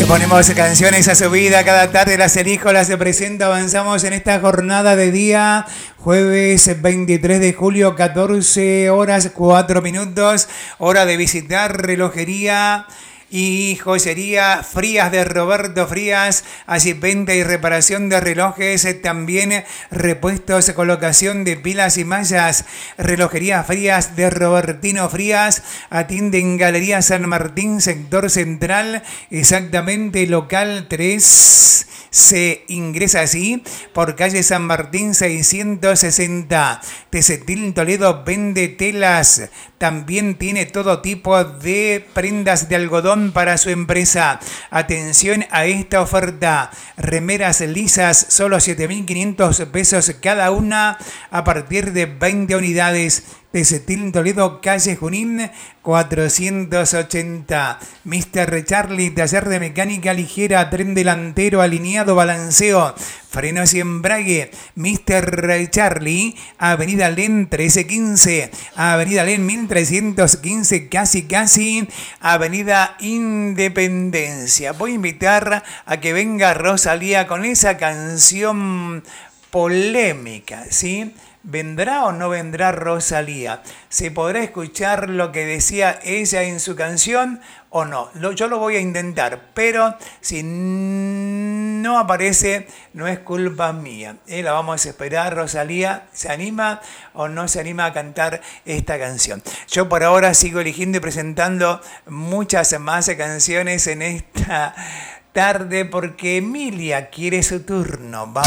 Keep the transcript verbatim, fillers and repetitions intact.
ponemos canciones a su vida, cada tarde las elijo, las presento, avanzamos en esta jornada de día, jueves veintitrés de julio, catorce horas cuatro minutos, hora de visitar relojería y joyería Frías de Roberto Frías, así venta y reparación de relojes, también repuestos, colocación de pilas y mallas. Relojería Frías de Robertino Frías, atiende en Galería San Martín, sector central, exactamente local tres. Se ingresa así por calle San Martín seiscientos sesenta. Tesetil Toledo vende telas, también tiene todo tipo de prendas de algodón para su empresa. Atención a esta oferta: remeras lisas, solo siete mil quinientos pesos cada una, a partir de veinte unidades. Tesetil Toledo, calle Junín cuatrocientos ochenta. mister Charlie, taller de mecánica ligera, tren delantero, alineado, balanceo, frenos y embrague. mister Charlie, Avenida Len trece quince, Avenida Len mil trescientos quince, casi casi Avenida Independencia. Voy a invitar a que venga Rosalía con esa canción polémica, ¿sí? ¿Vendrá o no vendrá Rosalía? ¿Se podrá escuchar lo que decía ella en su canción o no? Lo, yo lo voy a intentar, pero si no aparece, no es culpa mía. ¿Eh? La vamos a esperar. Rosalía, ¿se anima o no se anima a cantar esta canción? Yo por ahora sigo eligiendo y presentando muchas más canciones en esta tarde porque Emilia quiere su turno. Vamos.